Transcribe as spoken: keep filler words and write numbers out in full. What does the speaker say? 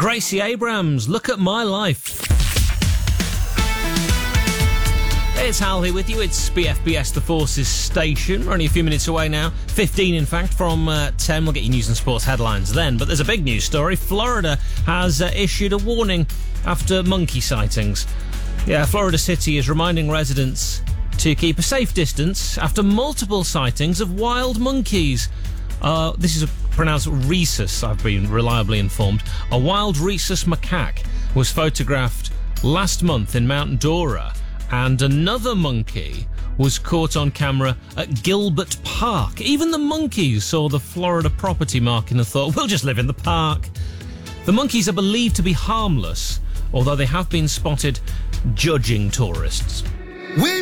Gracie Abrams, Look at My Life. It's Hal here with you. It's B F B S The Forces station. We're only a few minutes away now. fifteen, in fact, from uh, ten. We'll get you news and sports headlines then. But there's a big news story. Florida has uh, issued a warning after monkey sightings. Yeah, Florida City is reminding residents to keep a safe distance after multiple sightings of wild monkeys. Uh, this is a, pronounced rhesus, I've been reliably informed. A wild rhesus macaque was photographed last month in Mount Dora, and another monkey was caught on camera at Gilbert Park. Even the monkeys saw the Florida property mark and thought, we'll just live in the park. The monkeys are believed to be harmless, although they have been spotted judging tourists. We